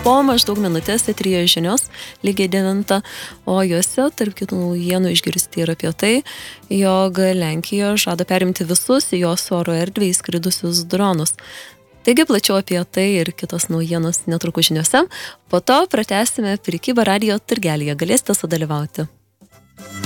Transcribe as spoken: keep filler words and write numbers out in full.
po maždaug minutės eteryje žinios lygiai devintą, o juose tarp kitų naujienų išgirsti ir apie tai, jog Lenkija žada perimti visus į jos oro erdvę įskridusius dronus. Taigi plačiau apie tai ir kitos naujienos netrukus žiniose, po to pratęsime prekybą radijo turgelyje, galėsite sudalyvauti.